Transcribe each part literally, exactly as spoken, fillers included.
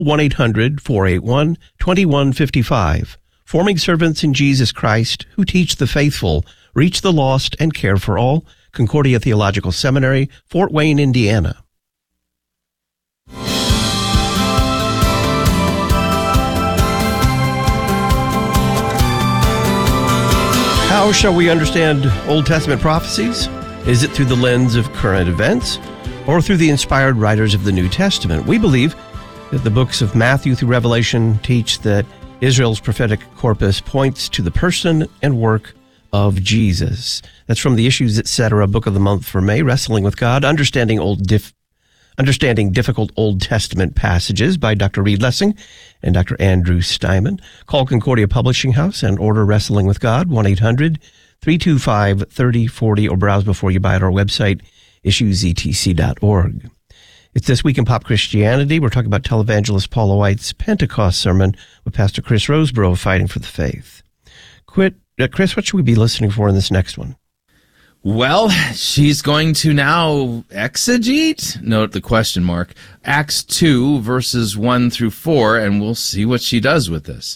one eight hundred, four eight one, two one five five. Forming servants in Jesus Christ who teach the faithful, reach the lost, and care for all. Concordia Theological Seminary, Fort Wayne, Indiana. How shall we understand Old Testament prophecies? Is it through the lens of current events or through the inspired writers of the New Testament? We believe that the books of Matthew through Revelation teach that Israel's prophetic corpus points to the person and work of Jesus. That's from the Issues Etc. Book of the Month for May, Wrestling with God, Understanding Old Dif- Understanding Difficult Old Testament Passages by Doctor Reed Lessing and Doctor Andrew Steinman. Call Concordia Publishing House and order Wrestling with God, one eight hundred, three two five, three oh four oh, or browse before you buy at our website, issues e t c dot org. It's This Week in Pop Christianity. We're talking about televangelist Paula White's Pentecost sermon with Pastor Chris Roseborough of Fighting for the Faith. Quit, uh, Chris, what should we be listening for in this next one? Well, she's going to now exegete, note the question mark, Acts two, verses one through four, and we'll see what she does with this.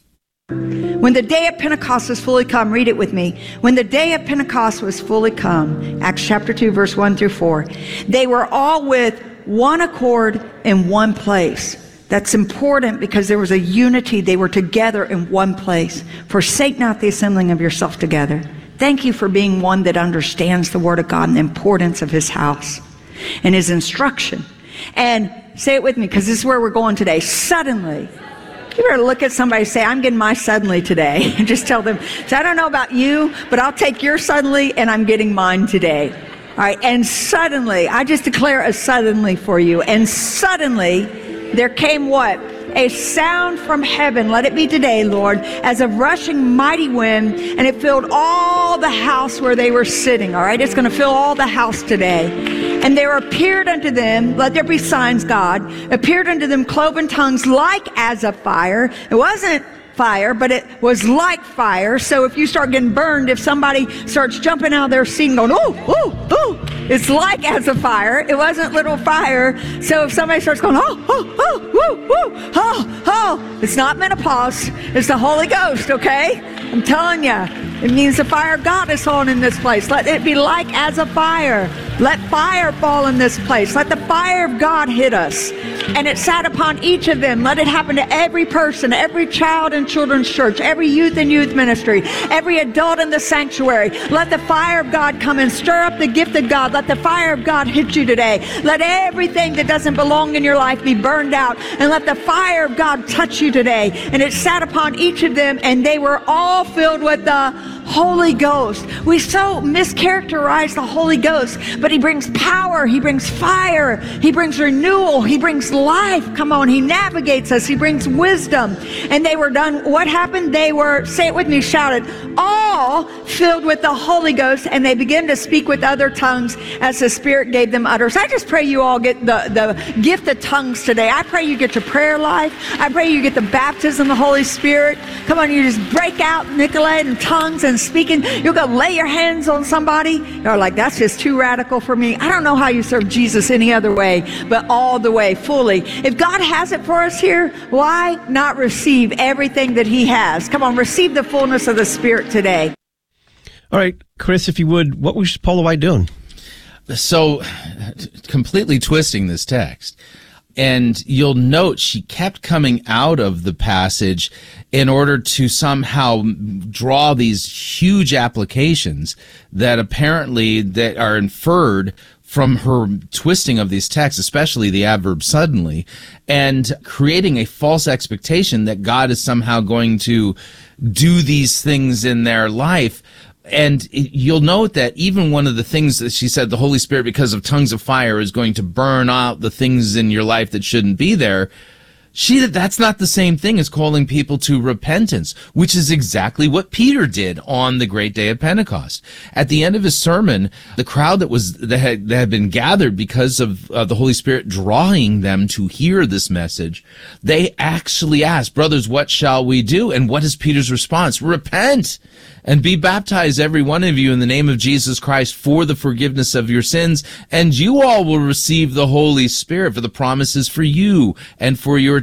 When the day of Pentecost was fully come, read it with me. When the day of Pentecost was fully come, Acts chapter two, verse one through four, they were all with one accord in one place. That's important because there was a unity. They were together in one place. Forsake not the assembling of yourself together. Thank you for being one that understands the Word of God and the importance of His house and His instruction. And say it with me, because this is where we're going today. Suddenly, you better look at somebody and say, I'm getting my suddenly today. And just tell them, so I don't know about you, but I'll take your suddenly and I'm getting mine today. All right, and suddenly, I just declare a suddenly for you. And suddenly, there came what? A sound from heaven, let it be today, Lord, as of rushing mighty wind, and it filled all the house where they were sitting, all right? It's going to fill all the house today. And there appeared unto them, let there be signs, God, appeared unto them cloven tongues like as of fire. It wasn't fire, but it was like fire. So if you start getting burned, if somebody starts jumping out of their seat and going, ooh, ooh, ooh, it's like as a fire. It wasn't little fire. So if somebody starts going, oh, oh, oh, woo, woo, oh, oh, it's not menopause. It's the Holy Ghost, okay? I'm telling you, it means the fire of God is on in this place. Let it be like as a fire. Let fire fall in this place. Let the fire of God hit us. And it sat upon each of them. Let it happen to every person, every child in children's church, every youth in youth ministry, every adult in the sanctuary. Let the fire of God come and stir up the gift of God. Let the fire of God hit you today. Let everything that doesn't belong in your life be burned out. And let the fire of God touch you today. And it sat upon each of them, and they were all filled with the Holy Ghost. We so mischaracterize the Holy Ghost, but He brings power, He brings fire, He brings renewal, He brings life. Come on, He navigates us, He brings wisdom. And they were done, what happened? They were, say it with me, shout it, all filled with the Holy Ghost, and they began to speak with other tongues as the Spirit gave them utterance. I just pray you all get the, the gift of tongues today. I pray you get your prayer life. I pray you get the baptism of the Holy Spirit. Come on, you just break out, Nicolette, in tongues and speaking. You'll go lay your hands on somebody. You're like, that's just too radical for me. I don't know how you serve Jesus any other way, but all the way, fully. If God has it for us here, why not receive everything that He has? Come on, receive the fullness of the Spirit today. All right, Chris, if you would, what was Paula White doing? So, completely twisting this text. And you'll note she kept coming out of the passage in order to somehow draw these huge applications that apparently that are inferred from her twisting of these texts, especially the adverb suddenly, and creating a false expectation that God is somehow going to do these things in their life. And you'll note that even one of the things that she said, the Holy Spirit, because of tongues of fire, is going to burn out the things in your life that shouldn't be there. She, that's not the same thing as calling people to repentance, which is exactly what Peter did on the great day of Pentecost. At the end of his sermon, the crowd that was that had, that had been gathered because of uh, the Holy Spirit drawing them to hear this message, they actually asked, brothers, what shall we do? And what is Peter's response? Repent and be baptized, every one of you, in the name of Jesus Christ for the forgiveness of your sins, and you all will receive the Holy Spirit, for the promises for you and for your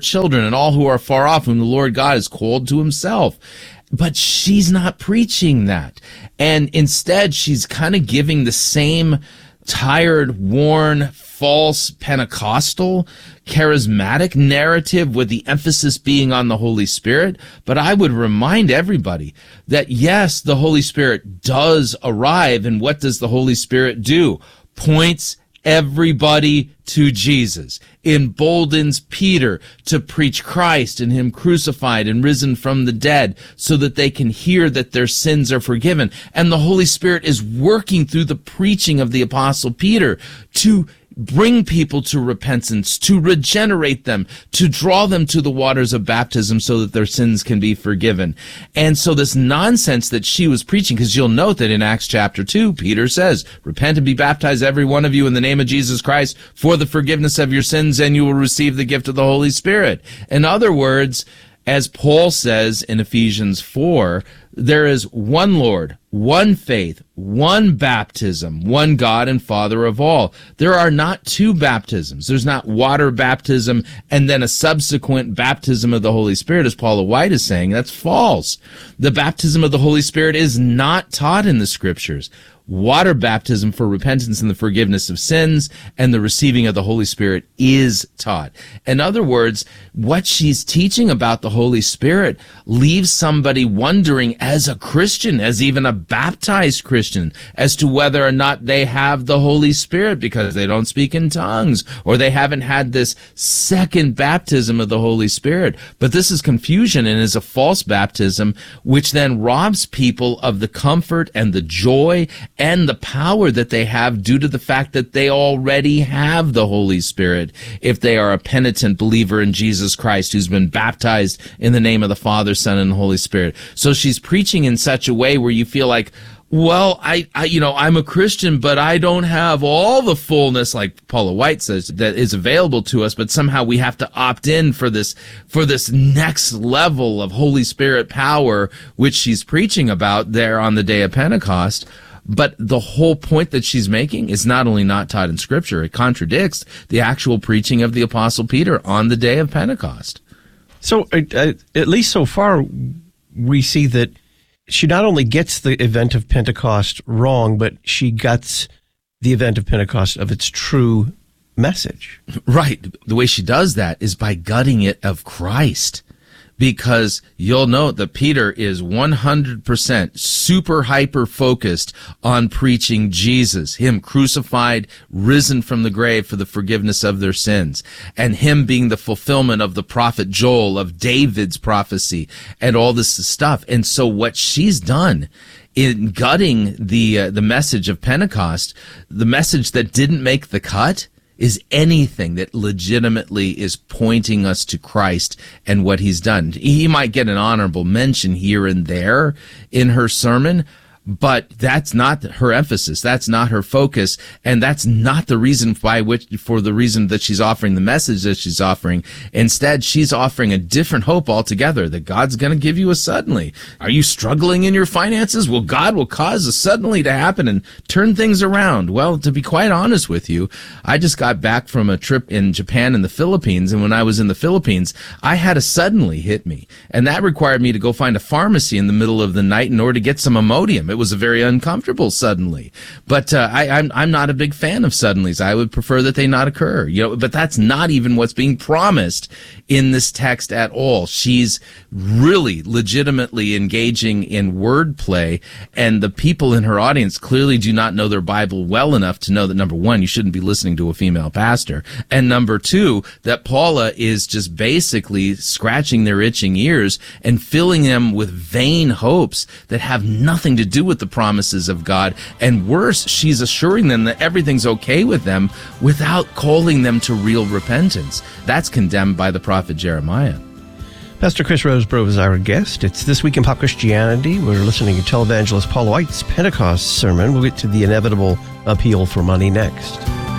children and all who are far off, whom the Lord God has called to himself. But she's not preaching that. And instead, she's kind of giving the same tired, worn, false Pentecostal, charismatic narrative with the emphasis being on the Holy Spirit. But I would remind everybody that yes, the Holy Spirit does arrive. And what does the Holy Spirit do? Points everybody to Jesus, emboldens Peter to preach Christ and him crucified and risen from the dead so that they can hear that their sins are forgiven. And the Holy Spirit is working through the preaching of the Apostle Peter to bring people to repentance, to regenerate them, to draw them to the waters of baptism so that their sins can be forgiven. And so this nonsense that she was preaching, because you'll note that in Acts chapter two, Peter says, repent and be baptized every one of you in the name of Jesus Christ for the forgiveness of your sins, and you will receive the gift of the Holy Spirit. In other words, as Paul says in Ephesians four, there is one Lord, one faith, one baptism, one God and Father of all. There are not two baptisms. There's not water baptism and then a subsequent baptism of the Holy Spirit, as Paula White is saying. That's false. The baptism of the Holy Spirit is not taught in the Scriptures. Water baptism for repentance and the forgiveness of sins and the receiving of the Holy Spirit is taught. In other words, what she's teaching about the Holy Spirit leaves somebody wondering as a Christian, as even a baptized Christian, as to whether or not they have the Holy Spirit because they don't speak in tongues or they haven't had this second baptism of the Holy Spirit. But this is confusion and is a false baptism, which then robs people of the comfort and the joy and the power that they have due to the fact that they already have the Holy Spirit if they are a penitent believer in Jesus Christ who's been baptized in the name of the Father, Son, and the Holy Spirit. So she's preaching in such a way where you feel like, well, I, I, you know, I'm a Christian, but I don't have all the fullness, like Paula White says, that is available to us, but somehow we have to opt in for this, for this next level of Holy Spirit power, which she's preaching about there on the day of Pentecost. But the whole point that she's making is not only not taught in Scripture, it contradicts the actual preaching of the Apostle Peter on the day of Pentecost. So, uh, at least so far, we see that she not only gets the event of Pentecost wrong, but she gets the event of Pentecost of its true message. Right. The way she does that is by gutting it of Christ. Because you'll note that Peter is one hundred percent super hyper focused on preaching Jesus, him crucified, risen from the grave for the forgiveness of their sins, and him being the fulfillment of the prophet Joel, of David's prophecy, and all this stuff. And so what she's done in gutting the uh, the message of Pentecost, the message that didn't make the cut, is anything that legitimately is pointing us to Christ and what he's done. He might get an honorable mention here and there in her sermon, but that's not her emphasis. That's not her focus. And that's not the reason by which, for the reason that she's offering the message that she's offering. Instead, she's offering a different hope altogether, that God's going to give you a suddenly. Are you struggling in your finances? Well, God will cause a suddenly to happen and turn things around. Well, to be quite honest with you, I just got back from a trip in Japan and the Philippines. And when I was in the Philippines, I had a suddenly hit me. And that required me to go find a pharmacy in the middle of the night in order to get some Imodium. It was a very uncomfortable suddenly, but uh, I, I'm I'm not a big fan of suddenlies. I would prefer that they not occur, you know. But that's not even what's being promised in this text at all. She's really legitimately engaging in wordplay, and the people in her audience clearly do not know their Bible well enough to know that, number one, you shouldn't be listening to a female pastor, and number two, that Paula is just basically scratching their itching ears and filling them with vain hopes that have nothing to do with the promises of God. And worse, she's assuring them that everything's okay with them without calling them to real repentance. That's condemned by the prophet Jeremiah. Pastor Chris Rosebrough is our guest. It's This Week in Pop Christianity. We're listening to televangelist Paula White's Pentecost sermon. We'll get to the inevitable appeal for money next.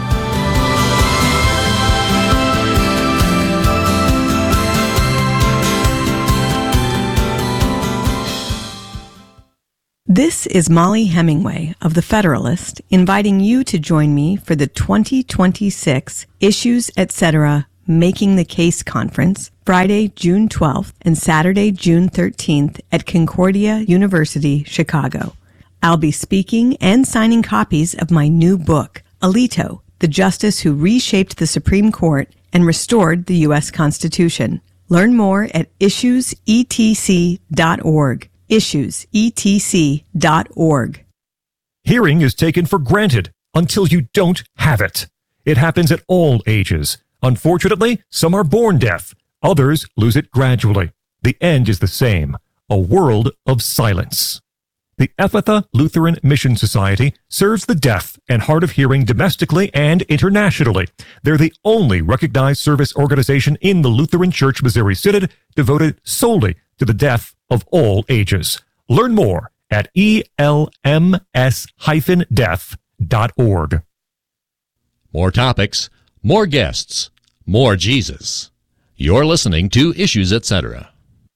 This is Molly Hemingway of The Federalist, inviting you to join me for the twenty twenty-six Issues Etc. Making the Case Conference, Friday, June twelfth and Saturday, June thirteenth at Concordia University, Chicago. I'll be speaking and signing copies of my new book, Alito, the Justice Who Reshaped the Supreme Court and Restored the U S Constitution. Learn more at issues e t c dot org. issues e t c dot org. Hearing is taken for granted until you don't have it. It happens at all ages. Unfortunately, some are born deaf. Others lose it gradually. The end is the same, a world of silence. The Ephatha Lutheran Mission Society serves the deaf and hard of hearing domestically and internationally. They're the only recognized service organization in the Lutheran Church Missouri Synod devoted solely to the deaf of all ages. Learn more at e l m s dash deaf dot org. More topics, more guests, more Jesus. You're listening to Issues, et cetera.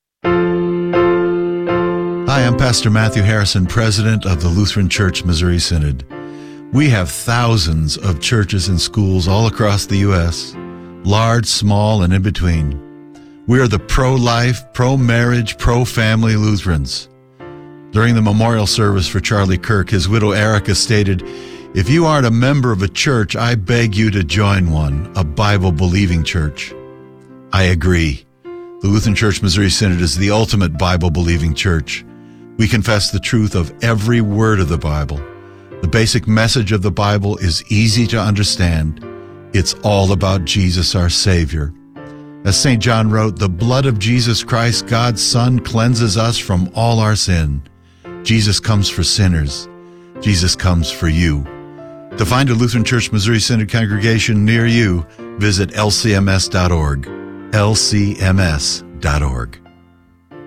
Hi, I'm Pastor Matthew Harrison, president of the Lutheran Church Missouri Synod. We have thousands of churches and schools all across the U S, large, small, and in between. We are the pro-life, pro-marriage, pro-family Lutherans. During the memorial service for Charlie Kirk, his widow Erica stated, "If you aren't a member of a church, I beg you to join one, a Bible-believing church." I agree. The Lutheran Church Missouri Synod is the ultimate Bible-believing church. We confess the truth of every word of the Bible. The basic message of the Bible is easy to understand. It's all about Jesus, our Savior. As Saint John wrote, "The blood of Jesus Christ, God's Son, cleanses us from all our sin." Jesus comes for sinners. Jesus comes for you. To find a Lutheran Church Missouri Synod congregation near you, visit l c m s dot org. l c m s dot org.